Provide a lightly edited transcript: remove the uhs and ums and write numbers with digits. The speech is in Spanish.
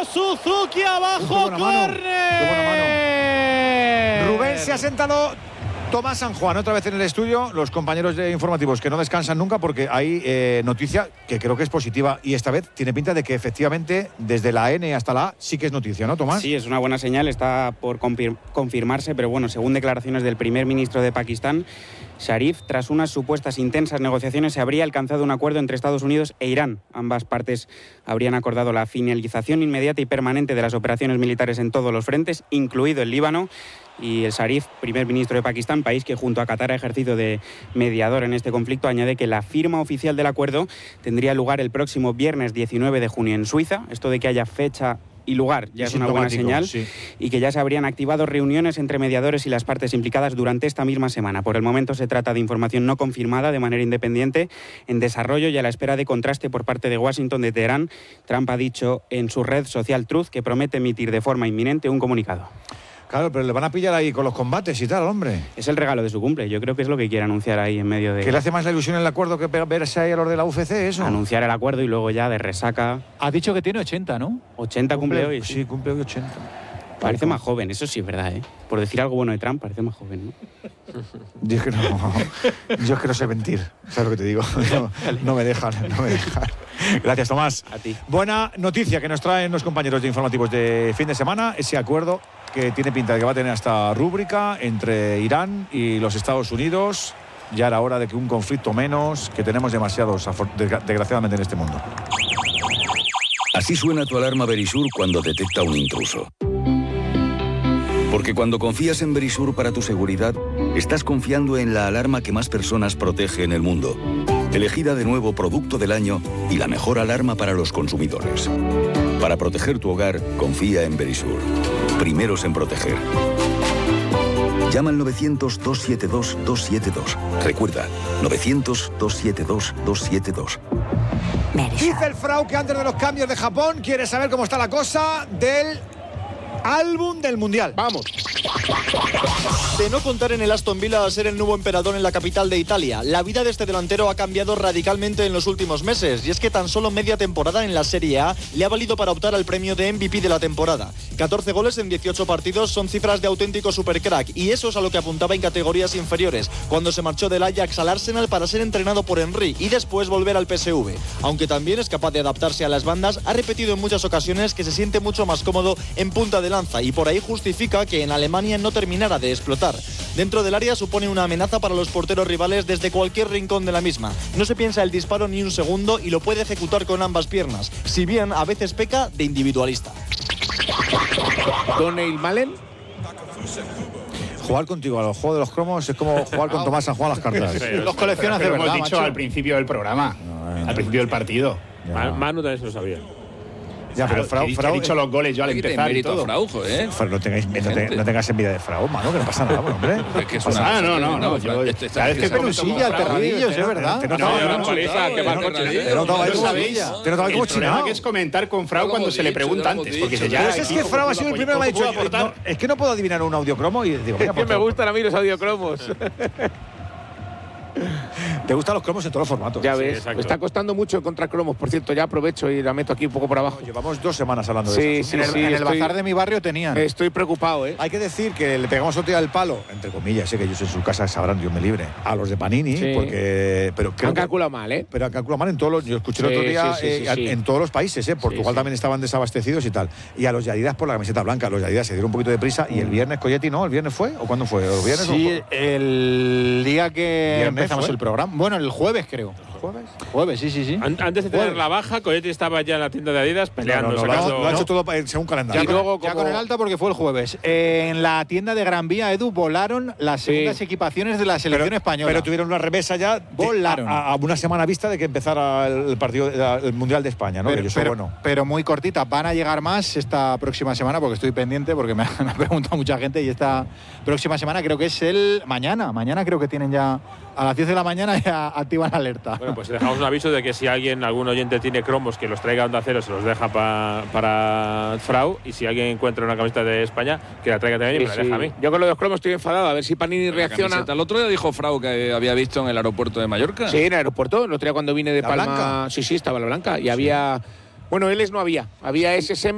Suzuki abajo, córner. Rubén se ha sentado. Tomás San Juan, otra vez en el estudio, los compañeros de informativos que no descansan nunca porque hay noticia que creo que es positiva y esta vez tiene pinta de que efectivamente desde la N hasta la A sí que es noticia, ¿no, Tomás? Sí, es una buena señal, está por confirmarse, pero bueno, según declaraciones del primer ministro de Pakistán, Sharif, tras unas supuestas intensas negociaciones se habría alcanzado un acuerdo entre Estados Unidos e Irán. Ambas partes habrían acordado la finalización inmediata y permanente de las operaciones militares en todos los frentes, incluido el Líbano. Y el Sharif, primer ministro de Pakistán, país que junto a Qatar ha ejercido de mediador en este conflicto, añade que la firma oficial del acuerdo tendría lugar el próximo viernes 19 de junio en Suiza. Esto de que haya fecha y lugar ya es una buena señal, sí. Y que ya se habrían activado reuniones entre mediadores y las partes implicadas durante esta misma semana. Por el momento se trata de información no confirmada de manera independiente, en desarrollo y a la espera de contraste por parte de Washington. De Teherán, Trump ha dicho en su red social Truth que promete emitir de forma inminente un comunicado. Claro, pero le van a pillar ahí con los combates y tal, hombre. Es el regalo de su cumple, yo creo que es lo que quiere anunciar ahí en medio de... ¿Qué le hace más la ilusión el acuerdo que verse ahí a los de la UFC, eso? Anunciar el acuerdo y luego ya de resaca... Ha dicho que tiene 80, ¿no? 80 cumple hoy. Sí, cumple hoy 80. Parece más joven, eso sí es verdad, ¿eh? Por decir algo bueno de Trump, parece más joven, ¿no? Yo es que no sé mentir, ¿sabes lo que te digo? No me dejan. Gracias, Tomás. A ti. Buena noticia que nos traen los compañeros de informativos de fin de semana, ese acuerdo que tiene pinta de que va a tener hasta rúbrica entre Irán y los Estados Unidos. Ya era hora de que un conflicto menos, que tenemos demasiados, desgraciadamente, en este mundo. Así suena tu alarma Verisur cuando detecta un intruso. Porque cuando confías en Verisur para tu seguridad, estás confiando en la alarma que más personas protege en el mundo. Elegida de nuevo Producto del Año y la mejor alarma para los consumidores. Para proteger tu hogar, confía en Verisur. Primeros en proteger. Llama al 900-272-272. Recuerda, 900-272-272. Dice el Frau que antes de los cambios de Japón quiere saber cómo está la cosa del álbum del Mundial. Vamos. De no contar en el Aston Villa a ser el nuevo emperador en la capital de Italia, la vida de este delantero ha cambiado radicalmente en los últimos meses, y es que tan solo media temporada en la Serie A le ha valido para optar al premio de MVP de la temporada. 14 goles en 18 partidos son cifras de auténtico supercrack, y eso es a lo que apuntaba en categorías inferiores, cuando se marchó del Ajax al Arsenal para ser entrenado por Henry y después volver al PSV. Aunque también es capaz de adaptarse a las bandas, ha repetido en muchas ocasiones que se siente mucho más cómodo en punta de lanza, y por ahí justifica que en Alemania no terminara de explotar. Dentro del área supone una amenaza para los porteros rivales desde cualquier rincón de la misma. No se piensa el disparo ni un segundo y lo puede ejecutar con ambas piernas, si bien a veces peca de individualista. Don Eilmalen. Jugar contigo a los juegos de los cromos es como jugar con Tomás San Juan a las cartas. Los coleccionas de verdad, hemos dicho macho. al principio del programa, al principio del partido. Manu también se lo sabía. Ya, pero Frau he dicho los goles yo al empezar y todo. Frau, Frau, no tengas envidia de Frau, mano, que no pasa nada, hombre. Es que es una... No. ¿Sabes qué pelusilla, el perrillo, es verdad? Te notaba como chinado. Que es comentar con Frau cuando se le pregunta antes. Porque Pero es que Frau ha sido el primero que me ha dicho, es que no puedo adivinar un audiocromo y digo, Es que me gustan a mí los audiocromos. Te gustan los cromos en todos los formatos. Ya ves, me está costando mucho encontrar cromos. Por cierto, ya aprovecho y la meto aquí un poco por abajo. Llevamos 2 semanas hablando de eso. En el bazar de mi barrio tenían. Estoy preocupado, ¿eh? Hay que decir que le pegamos otro día al palo, entre comillas, sé que ellos en su casa sabrán, Dios me libre, a los de Panini, Sí. porque... Pero Han calculado mal, ¿eh? Pero han calculado mal en todos los... Yo escuché el otro día en todos los países, Portugal también estaban desabastecidos y tal. Y a los de Adidas por la camiseta blanca. Los de Adidas se dieron un poquito de prisa y el viernes, Colletti, ¿no? ¿El viernes fue? ¿O cuándo fue? ¿El viernes? Sí, el día que empezamos fue. el programa. Bueno, el jueves, creo. ¿Jueves? Sí. Antes de tener la baja, Colletti estaba ya en la tienda de Adidas peleando. Lo ha hecho todo según calendario. Y luego, ya con el alta porque fue el jueves. En la tienda de Gran Vía, Edu, volaron las segundas equipaciones de la selección española. Pero tuvieron una remesa ya volaron. A una semana vista de que empezara el partido, el Mundial de España, ¿no? Pero muy cortita. Van a llegar más esta próxima semana porque estoy pendiente, porque me ha preguntado mucha gente, y esta próxima semana creo que es el mañana. Mañana creo que tienen ya a las 10 de la mañana ya activan alerta. Bueno, pues dejamos un aviso de que si algún oyente tiene cromos que los traiga a Onda Cero, se los deja para Frau, y si alguien encuentra una camiseta de España, que la traiga también y me la deja a mí. Yo con los dos cromos estoy enfadado, a ver si Panini reacciona. El otro día dijo Frau que había visto en el aeropuerto de Mallorca. Sí, en el aeropuerto, el otro día cuando vine de ¿La Palma. blanca? Sí, estaba la blanca, y había... Bueno, Eles no había ese